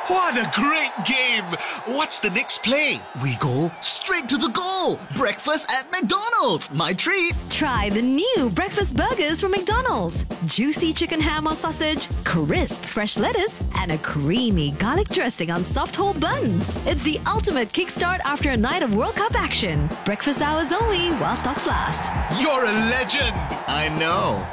What a great game! What's the next play? We go straight to the goal. Breakfast at McDonald's. My treat. Try the new breakfast burgers from McDonald's. Juicy chicken ham or sausage, crisp fresh lettuce, and a creamy garlic dressing on soft whole buns. It's the ultimate kickstart after a night of World Cup action. Breakfast hours only while stocks last. You're a legend! I know.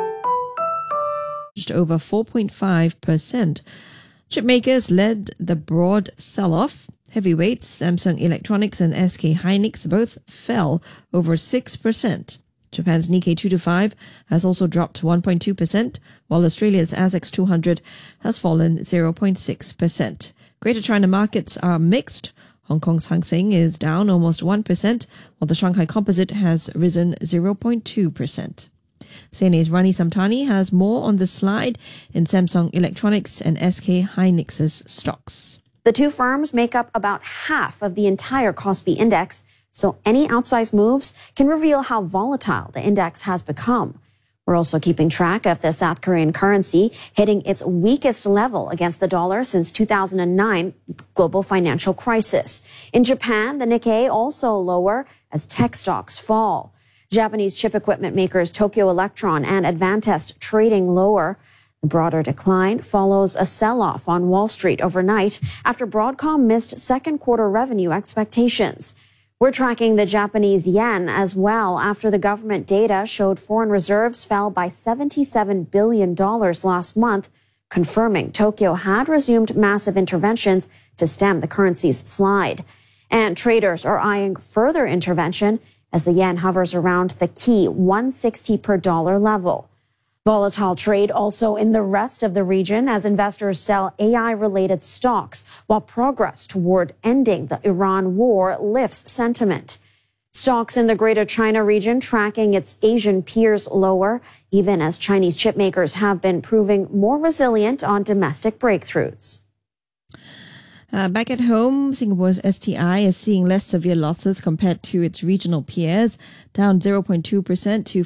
Over 4.5%. Chipmakers led the broad sell-off. Heavyweights, Samsung Electronics and SK Hynix both fell over 6%. Japan's Nikkei 225 has also dropped 1.2%, while Australia's ASX 200 has fallen 0.6%. Greater China markets are mixed. Hong Kong's Hang Seng is down almost 1%, while the Shanghai Composite has risen 0.2%. CNA's Rani Samtani has more on the slide in Samsung Electronics and SK Hynix's stocks. The two firms make up about half of the entire Kospi index, so any outsized moves can reveal how volatile the index has become. We're also keeping track of the South Korean currency hitting its weakest level against the dollar since 2009 global financial crisis. In Japan, the Nikkei also lower as tech stocks fall. Japanese chip equipment makers Tokyo Electron and Advantest trading lower. The broader decline follows a sell-off on Wall Street overnight after Broadcom missed second quarter revenue expectations. We're tracking the Japanese yen as well after the government data showed foreign reserves fell by $77 billion last month, confirming Tokyo had resumed massive interventions to stem the currency's slide. And traders are eyeing further intervention as the yen hovers around the key 160 per dollar level. Volatile trade also in the rest of the region as investors sell AI-related stocks, while progress toward ending the Iran war lifts sentiment. Stocks in the Greater China region tracking its Asian peers lower, even as Chinese chip makers have been proving more resilient on domestic breakthroughs. Back at home, Singapore's STI is seeing less severe losses compared to its regional peers, down 0.2% to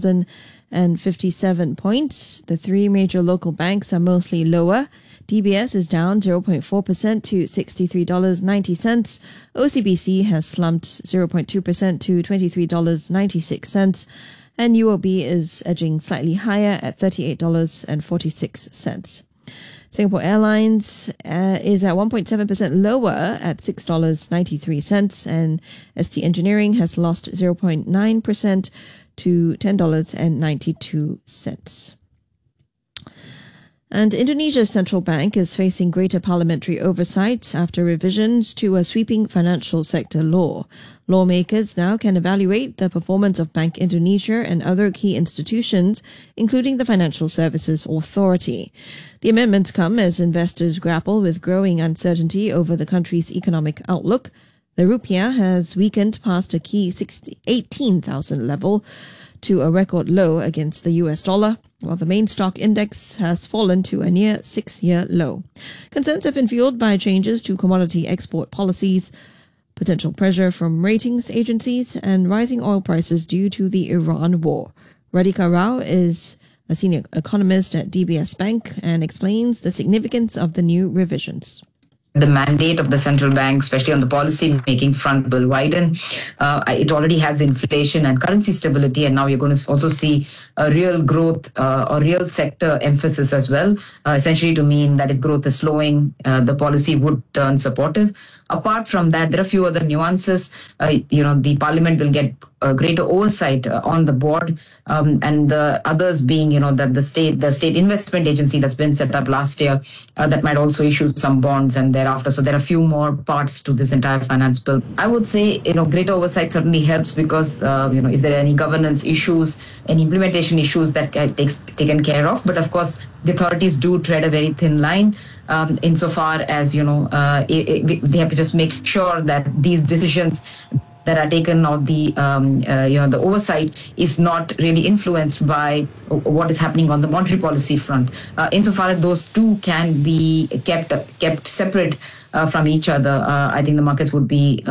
5,057 points. The three major local banks are mostly lower. DBS is down 0.4% to $63.90. OCBC has slumped 0.2% to $23.96. And UOB is edging slightly higher at $38.46. Singapore Airlines is at 1.7% lower at $6.93, and ST Engineering has lost 0.9% to $10.92. And Indonesia's central bank is facing greater parliamentary oversight after revisions to a sweeping financial sector law. Lawmakers now can evaluate the performance of Bank Indonesia and other key institutions, including the Financial Services Authority. The amendments come as investors grapple with growing uncertainty over the country's economic outlook. The rupiah has weakened past a key 18,000 level to a record low against the US dollar, while the main stock index has fallen to a near 6-year low. Concerns have been fueled by changes to commodity export policies, potential pressure from ratings agencies, and rising oil prices due to the Iran war. Radhika Rao is a senior economist at DBS Bank and explains the significance of the new revisions. The mandate of the central bank, especially on the policy-making front, will widen. It already has inflation and currency stability, and now you're going to also see a real growth or real sector emphasis as well, essentially to mean that if growth is slowing, the policy would turn supportive. Apart from that, there are a few other nuances. The parliament will get greater oversight on the board, and the others being, that the state investment agency that's been set up last year, that might also issue some bonds and thereafter. So there are a few more parts to this entire finance bill. I would say, greater oversight certainly helps because, if there are any governance issues, any implementation issues that takes taken care of. But of course, the authorities do tread a very thin line. Insofar as, they have to just make sure that these decisions that are taken or the oversight is not really influenced by what is happening on the monetary policy front. Insofar as those two can be kept separate from each other, I think the markets would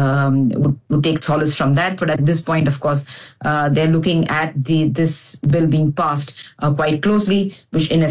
take solace from that. But at this point, of course, they're looking at this bill being passed quite closely, which in